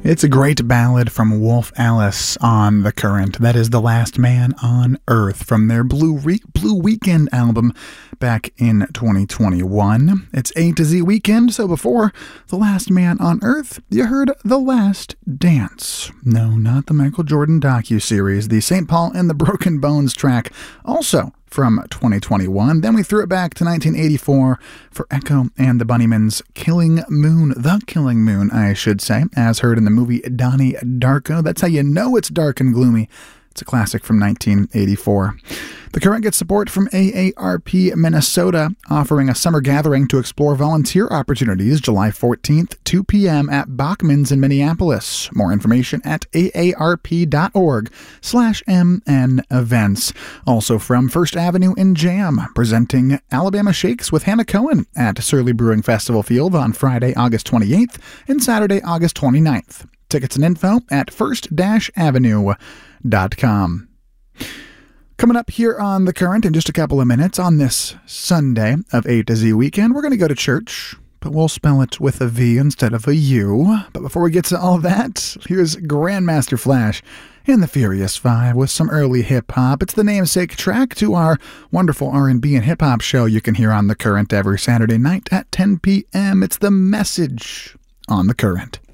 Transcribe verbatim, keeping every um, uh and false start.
It's a great ballad from Wolf Alice on The Current. That is The Last Man on Earth from their Blue, Re- Blue Weekend album back in twenty twenty-one. It's A to Z Weekend, so before The Last Man on Earth, you heard The Last Dance. No, not the Michael Jordan docuseries, the Saint Paul and the Broken Bones track, also from twenty twenty-one. Then we threw it back to nineteen eighty-four for Echo and the Bunnymen's Killing Moon. The Killing Moon, I should say, as heard in the movie Donnie Darko. That's how you know it's dark and gloomy. It's a classic from nineteen eighty-four. The Current gets support from A A R P Minnesota, offering a summer gathering to explore volunteer opportunities July fourteenth, two p.m. at Bachman's in Minneapolis. More information at aarp.org slash mn events. Also from First Avenue in Jam, presenting Alabama Shakes with Hannah Cohen at Surly Brewing Festival Field on Friday, August twenty-eighth and Saturday, August twenty-ninth. Tickets and info at first avenue dot com. Coming up here on The Current in just a couple of minutes on this Sunday of A to Z Weekend, we're going to go to church, but we'll spell it with a V instead of a U. But before we get to all that, here's Grandmaster Flash and the Furious Five with some early hip-hop. It's the namesake track to our wonderful R and B and hip-hop show you can hear on The Current every Saturday night at ten p.m. It's The Message on The Current.